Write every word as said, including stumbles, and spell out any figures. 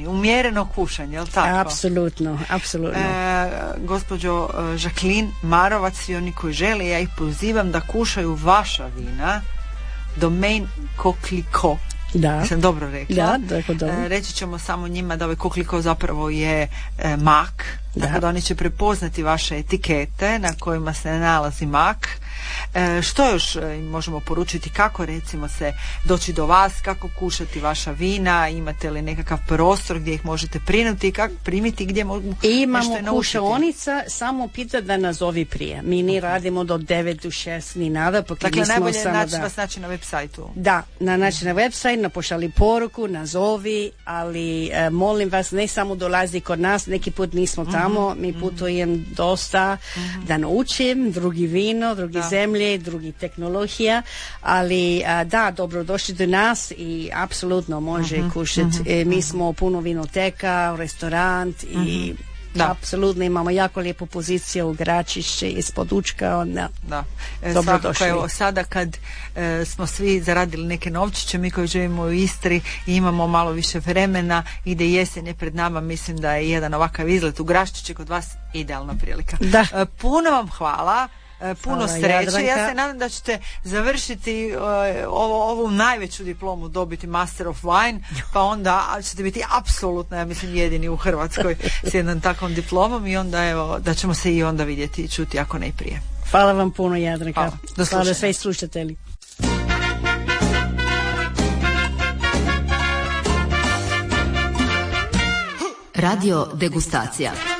vini, umjereno kušanje, jel tako? Apsolutno, apsolutno. E, gospođo Jacqueline Marovac, svi oni koji žele, ja ih pozivam da kušaju vaša vina, Domaine Coquelicot. Da. Sam dobro rekla. Da, tako dobro. E, reći ćemo samo njima da ovaj Coquelicot zapravo je e, mak, da. Tako da oni će prepoznati vaše etikete na kojima se nalazi mak. E, što još im možemo poručiti, kako recimo se doći do vas, kako kušati vaša vina, imate li nekakav prostor gdje ih možete prinuti, kako primiti, gdje mogu imamo kušaonica, samo pita da nazovi prije. Mi ne radimo do devet do šest ni nada. Dakle, najbolje naći da... vas naći na web sajtu. Da, na naći na web sajt, napošali poruku, nazovi, ali e, molim vas, ne samo dolazi kod nas, neki put nismo tamo, mm-hmm. mi putujem dosta mm-hmm. da naučim drugi vino, drugi da. zemlje, drugi tehnologija, ali a, da, dobrodošli do nas i apsolutno može mm-hmm. kušati. Mm-hmm. E, mi smo puno vinoteka, restorant mm-hmm. i da. apsolutno imamo jako lijepu poziciju u Gračišće ispod Učka. Onda, da. E, svakako, evo, sada kad e, smo svi zaradili neke novčiće, mi koji živimo u Istri i imamo malo više vremena, ide jesen je pred nama, mislim da je jedan ovakav izlet u Gračišće kod vas idealna prilika. Da. E, puno vam hvala. Puno Hvala, sreće. Jadranka. Ja se nadam da ćete završiti uh, ovo, ovu najveću diplomu, dobiti Master of Wine, pa onda ćete biti apsolutno, ja mislim, jedini u Hrvatskoj s jednom takvom diplomom i onda evo, da ćemo se i onda vidjeti i čuti ako ne i prije. Hvala vam puno, Jadranka. Hvala. Do Hvala da sve slušatelji. Radio Degustacija.